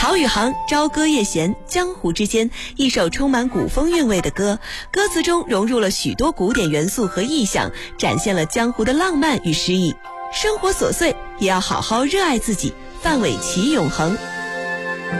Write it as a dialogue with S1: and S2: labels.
S1: 曹宇航《朝歌夜闲》，江湖之间，一首充满古风韵味的歌，歌词中融入了许多古典元素和意象，展现了江湖的浪漫与诗意。生活琐碎，也要好好热爱自己，范玮琪永恒。